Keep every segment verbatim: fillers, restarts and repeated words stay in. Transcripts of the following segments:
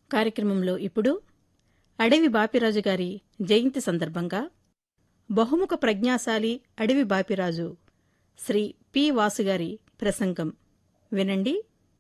కార్యక్రమంలో ఇప్పుడు అడవి బాపిరాజు గారి జయంతి సందర్భంగా బహుముఖ ప్రజ్ఞాశాలి అడవి బాపిరాజు శ్రీ పి వాసుగారి ప్రసంగం వినండి.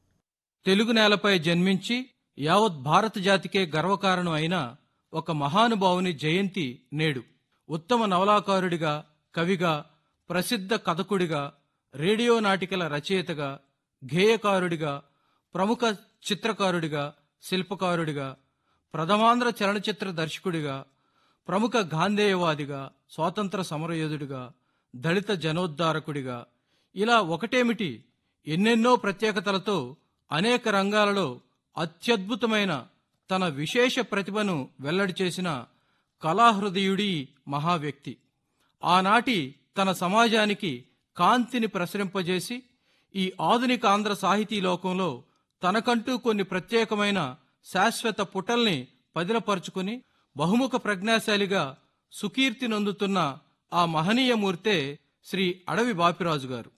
తెలుగు నేలపై జన్మించి యావత్ భారత జాతికే గర్వకారణం అయిన ఒక మహానుభావుని జయంతి నేడు. ఉత్తమ నవలాకారుడిగా, కవిగా, ప్రసిద్ధ కథకుడిగా, రేడియో నాటికల రచయితగా, గేయకారుడిగా, ప్రముఖ చిత్రకారుడిగా, శిల్పకారుడిగా, ప్రథమాంధ్ర చలనచిత్ర దర్శకుడిగా, ప్రముఖ గాంధేయవాదిగా, స్వాతంత్ర సమరయోధుడిగా, దళిత జనోద్ధారకుడిగా, ఇలా ఒకటేమిటి ఎన్నెన్నో ప్రత్యేకతలతో అనేక రంగాలలో అత్యద్భుతమైన తన విశేష ప్రతిభను వెల్లడి చేసిన కళాహృదయుడి మహావ్యక్తి. ఆనాటి తన సమాజానికి కాంతిని ప్రసరింపజేసి ఈ ఆధునిక ఆంధ్ర సాహితీ లోకంలో తనకంటూ కొన్ని ప్రత్యేకమైన శాశ్వత పుటల్ని పదిలపరుచుకుని బహుముఖ ప్రజ్ఞాశాలిగా సుకీర్తి నొందుతున్న ఆ మహనీయమూర్తే శ్రీ అడవి బాపిరాజు గారు.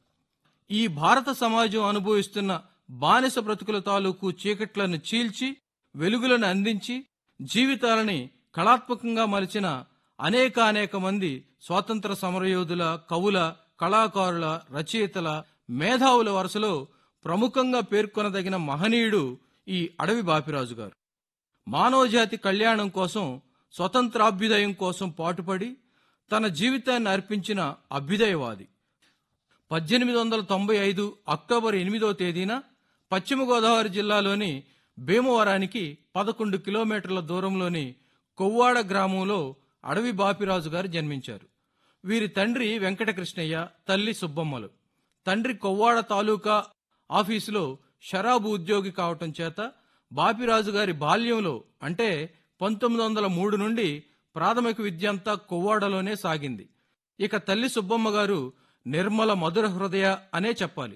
ఈ భారత సమాజం అనుభవిస్తున్న బానిస బ్రతుకుల తాలూకు చీకట్లను చీల్చి వెలుగులను అందించి జీవితాలని కళాత్మకంగా మలిచిన అనేకానేక మంది స్వాతంత్ర సమరయోధుల, కవుల, కళాకారుల, రచయితల, మేధావుల వరుసలో ప్రముఖంగా పేర్కొనదగిన మహనీయుడు ఈ అడవి బాపిరాజు గారు. మానవజాతి కళ్యాణం కోసం, స్వతంత్రాభ్యుదయం కోసం పాటుపడి తన జీవితాన్ని అర్పించిన అభ్యుదయవాది. పద్దెనిమిది వందల తొంభై ఐదు అక్టోబర్ ఎనిమిదో తేదీన పశ్చిమ గోదావరి జిల్లాలోని భీమవరానికి పదకొండు కిలోమీటర్ల దూరంలోని కొవ్వాడ గ్రామంలో అడవి బాపిరాజు గారు జన్మించారు. వీరి తండ్రి వెంకటకృష్ణయ్య, తల్లి సుబ్బమ్మలు. తండ్రి కొవ్వాడ తాలూకా ఆఫీసులో షరాబు ఉద్యోగి కావటం చేత బాపిరాజు గారి బాల్యంలో అంటే పంతొమ్మిది వందల మూడు నుండి ప్రాథమిక విద్యంతా కొవ్వాడలోనే సాగింది. ఇక తల్లి సుబ్బమ్మ గారు నిర్మల మధుర హృదయ అనే చెప్పాలి.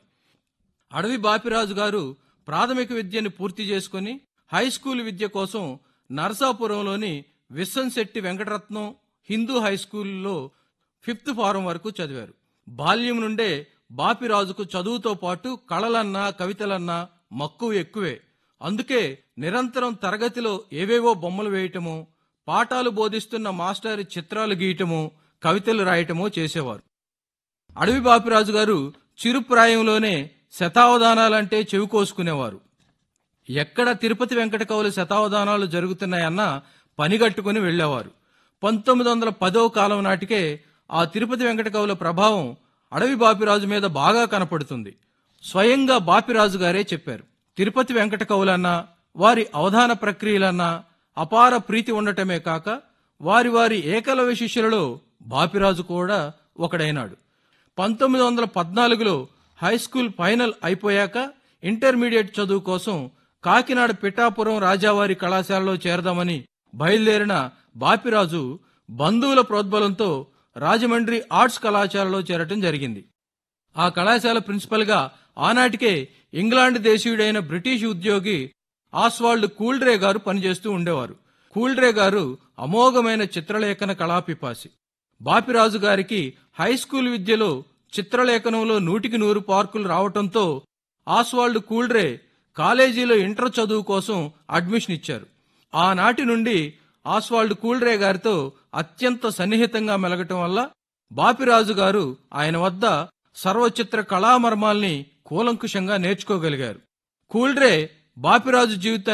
అడవి బాపిరాజు గారు ప్రాథమిక విద్యను పూర్తి చేసుకుని హైస్కూల్ విద్య కోసం నరసాపురంలోని విస్సంశెట్టి వెంకటరత్నం హిందూ హైస్కూల్లో ఫిఫ్త్ ఫారం వరకు చదివారు. బాల్యం నుండే బాపిరాజుకు చదువుతో పాటు కళలన్నా, కవితలన్నా మక్కువ ఎక్కువే. అందుకే నిరంతరం తరగతిలో ఏవేవో బొమ్మలు వేయటము, పాఠాలు బోధిస్తున్న మాస్టర్ చిత్రాలు గీయటము, కవితలు రాయటమో చేసేవారు. అడవి బాపిరాజు గారు చిరుప్రాయంలోనే శతావధానాలంటే చెవి కోసుకునేవారు. ఎక్కడ తిరుపతి వెంకట కవుల శతావధానాలు జరుగుతున్నాయన్నా పనిగట్టుకుని వెళ్లేవారు. పంతొమ్మిది వందల పదో కాలం నాటికే ఆ తిరుపతి వెంకట కవుల ప్రభావం అడవి బాపిరాజు మీద బాగా కనపడుతుంది. స్వయంగా బాపిరాజు గారే చెప్పారు, తిరుపతి వెంకట కవులన్నా, వారి అవధాన ప్రక్రియలన్నా అపార ప్రీతి ఉండటమే కాక వారి వారి ఏకలవ్య శిష్యులలో బాపిరాజు కూడా ఒకడైనాడు. పంతొమ్మిది వందల పద్నాలుగులో హైస్కూల్ ఫైనల్ అయిపోయాక ఇంటర్మీడియట్ చదువు కోసం కాకినాడ పిఠాపురం రాజావారి కళాశాలలో చేరదామని బయలుదేరిన బాపిరాజు బంధువుల ప్రోద్బలంతో రాజమండ్రి ఆర్ట్స్ కళాశాలలో చేరటం జరిగింది. ఆ కళాశాల ప్రిన్సిపల్గా ఆనాటికే ఇంగ్లాండ్ దేశీయుడైన బ్రిటిష్ ఉద్యోగి ఆస్వాల్డ్ కూల్డ్రే గారు పనిచేస్తూ ఉండేవారు. కూల్డ్రే గారు అమోఘమైన చిత్రలేఖన కళాపిపాసి. బాపిరాజు గారికి హైస్కూల్ విద్యలో చిత్రలేఖనంలో నూటికి నూరు పార్కులు రావటంతో ఆస్వాల్డ్ కూల్డ్రే కాలేజీలో ఇంటర్ చదువు కోసం అడ్మిషన్ ఇచ్చారు. ఆనాటి నుండి ఆస్వాల్డ్ కూల్డ్రే గారితో అత్యంత సన్నిహితంగా మెలగటం వల్ల బాపిరాజు గారు ఆయన వద్ద సర్వచిత్ర కళామర్మాల్ని కూలంకుషంగా నేర్చుకోగలిగారు. కూల్డ్రే బాపిరాజు జీవితాన్ని